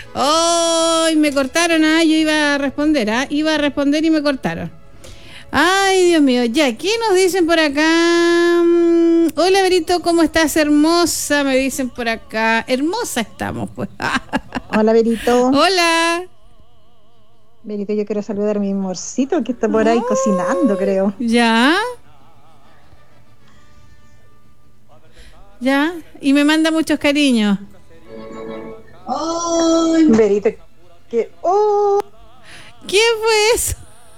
¡Ay! Me cortaron, yo iba a responder, iba a responder y me cortaron. Ay, Dios mío, ya, ¿qué nos dicen por acá? Hola, Berito, ¿cómo estás? Hermosa, me dicen por acá. Hermosa estamos, pues. Hola, Berito. Hola. Berito, yo quiero saludar a mi amorcito que está por ahí cocinando, creo. ¿Ya? ¿Ya? Y me manda muchos cariños. ¡Ay! Berito, que... ¡Oh! ¿Qué fue eso?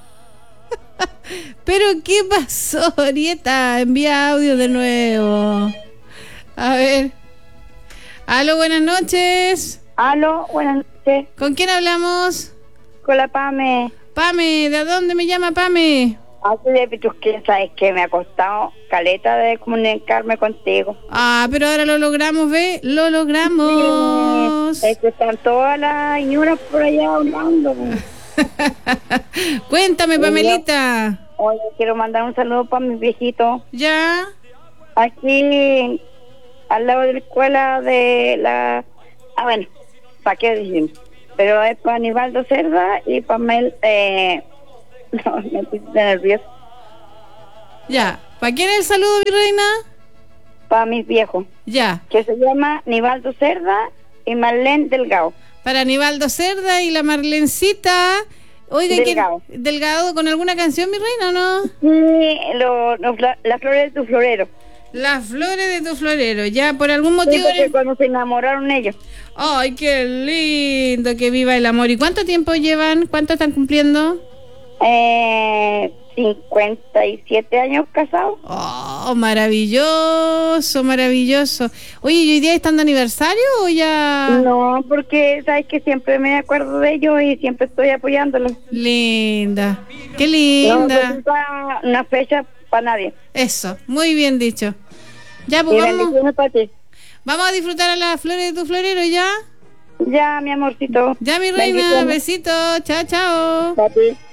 ¿Pero qué pasó, Orieta? Envía audio de nuevo. A ver. Aló, buenas noches. Aló, buenas noches. ¿Con quién hablamos? Con la Pame. Pame, ¿de dónde me llama Pame? Así de Pitusquín, sabes que me ha costado caleta de comunicarme contigo. Pero ahora lo logramos, ¿ve? Lo logramos. Sí, es que están todas las ñuras por allá hablando. Cuéntame, Pamelita. Oye, quiero mandar un saludo para mis viejitos. ¿Ya? Aquí, al lado de la escuela de la... bueno, ¿para qué decir? Pero es para Aníbaldo Cerda y para Mel... no, me puse nervioso. Ya. ¿Para quién es el saludo, mi reina? Para mis viejos. Ya. Que se llama Aníbaldo Cerda y Marlene Delgado. Para Aníbaldo Cerda y la Marlencita. Oiga, Delgado. ¿Delgado con alguna canción, mi reina, o no? Sí, las flores de tu florero. Las flores de tu florero. Ya, por algún motivo... Sí, porque cuando se enamoraron ellos. Ay, qué lindo, que viva el amor. ¿Y cuánto tiempo llevan? ¿Cuánto están cumpliendo? 57 años casados. Oh, maravilloso, maravilloso. Oye, ¿y hoy día están de aniversario o ya...? No, porque sabes que siempre me acuerdo de ellos y siempre estoy apoyándolos. Linda, qué linda. No una fecha para nadie. Eso, muy bien dicho. Ya, pues Y vamos. bendiciones para ti. Vamos a disfrutar a las flores de tu florero, ¿ya? Ya, mi amorcito. Ya, mi reina, besitos. Chao, chao. Para ti.